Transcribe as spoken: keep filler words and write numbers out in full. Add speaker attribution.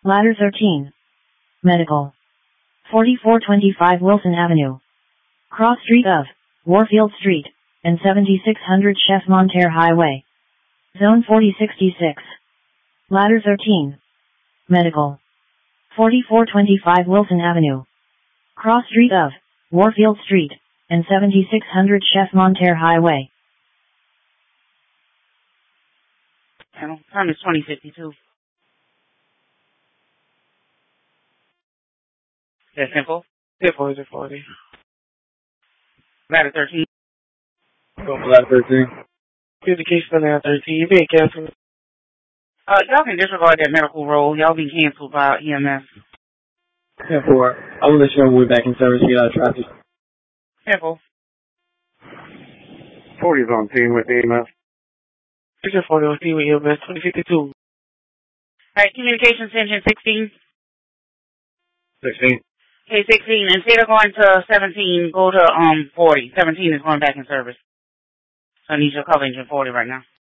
Speaker 1: Ladder thirteen. Medical. forty-four twenty-five Wilson Avenue. Cross street of Warfield Street and seventy-six hundred Chef Monterre Highway. Zone forty sixty-six. Ladder thirteen. Medical. forty-four twenty-five Wilson Avenue. Cross street of Warfield Street and seventy-six hundred Chef Monterre Highway.
Speaker 2: Panel. Time is twenty fifty-two. That's simple.
Speaker 3: Simple is it forty.
Speaker 2: Ladder thirteen.
Speaker 3: Go for ladder thirteen. Communication on ladder thirteen. You being canceled.
Speaker 2: Uh, y'all can disregard that medical role. Y'all been canceled by E M S.
Speaker 3: ten four. I will let you know when we're back in service. Get out of traffic.
Speaker 2: Simple.
Speaker 4: forty is on team with E M S.
Speaker 3: It's just forty on team with E M S. twenty fifty-two.
Speaker 2: Alright, communications engine sixteen.
Speaker 4: sixteen.
Speaker 2: Okay, sixteen. Instead of going to seventeen, go to um forty. seventeen is going back in service. So I need your cover engine forty right now.